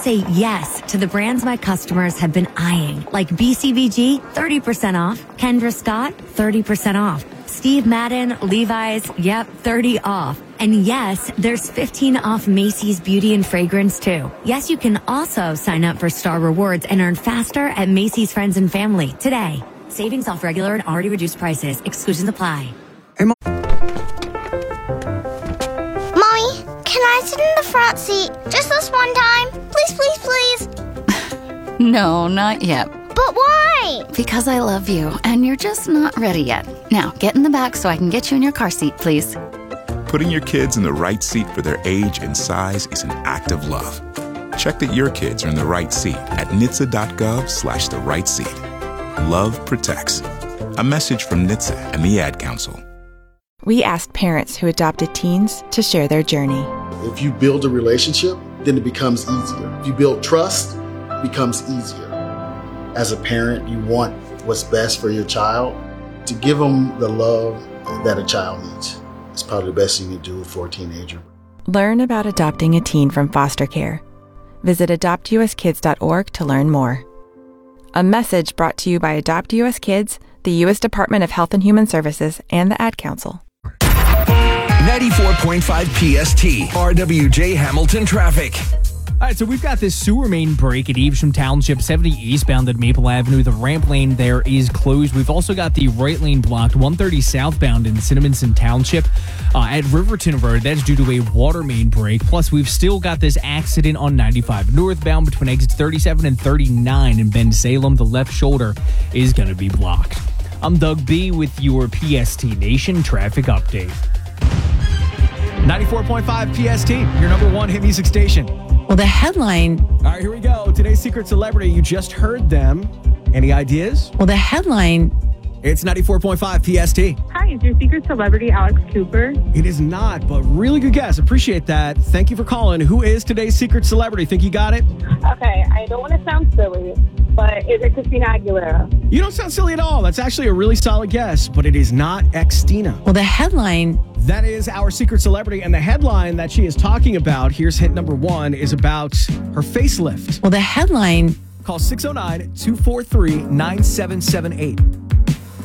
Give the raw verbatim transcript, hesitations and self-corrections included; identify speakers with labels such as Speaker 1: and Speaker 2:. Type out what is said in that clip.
Speaker 1: say yes to the brands my customers have been eyeing, like B C B G, thirty percent off, Kendra Scott, thirty percent off, Steve Madden, Levi's, yep, thirty off. And yes, there's fifteen off Macy's Beauty and Fragrance too. Yes, you can also sign up for Star Rewards and earn faster at Macy's Friends and Family today. Savings off regular and already reduced prices. Exclusions apply.
Speaker 2: Hey, Mom.
Speaker 3: Mommy, can I sit in the front seat just this one time? Please, please, please.
Speaker 4: No, not yet.
Speaker 3: But why?
Speaker 4: Because I love you, and you're just not ready yet. Now, get in the back so I can get you in your car seat, please.
Speaker 5: Putting your kids in the right seat for their age and size is an act of love. Check that your kids are in the right seat at N H T S A dot gov slash the right seat. Love protects. A message from N H T S A and the Ad Council.
Speaker 6: We asked parents who adopted teens to share their journey.
Speaker 7: If you build a relationship, then it becomes easier. If you build trust, it becomes easier. As a parent, you want what's best for your child. To give them the love that a child needs. It's probably the best thing you can do for a teenager.
Speaker 6: Learn about adopting a teen from foster care. Visit adopt U S kids dot org to learn more. A message brought to you by Adopt U S Kids, the U S Department of Health and Human Services, and the Ad Council.
Speaker 8: ninety-four point five P S T, R W J Hamilton traffic.
Speaker 9: All right, so we've got this sewer main break at Evesham Township, seventy eastbound at Maple Avenue. The ramp lane there is closed. We've also got the right lane blocked, one thirty southbound in Cinnaminson Township uh, at Riverton Road. That's due to a water main break. Plus, we've still got this accident on ninety-five northbound between exits thirty-seven and thirty-nine in Ben Salem. The left shoulder is going to be blocked. I'm Doug B. with your P S T Nation traffic update. ninety-four point five P S T, your number one hit music station.
Speaker 6: Well, the headline...
Speaker 9: All right, here we go. Today's secret celebrity. You just heard them. Any ideas?
Speaker 6: Well, the headline...
Speaker 9: It's ninety-four point five P S T.
Speaker 10: Hi, is your secret celebrity Alex Cooper?
Speaker 9: It is not, but really good guess. Appreciate that. Thank you for calling. Who is today's secret celebrity? Think you got it?
Speaker 10: Okay, I don't want to sound silly, but is it Christina Aguilera?
Speaker 9: You don't sound silly at all. That's actually a really solid guess, but it is not Xtina.
Speaker 6: Well, the headline...
Speaker 9: That is our secret celebrity, and the headline that she is talking about, here's hint number one, is about her facelift.
Speaker 6: Well, the headline...
Speaker 9: Call six oh nine, two four three, nine seven seven eight.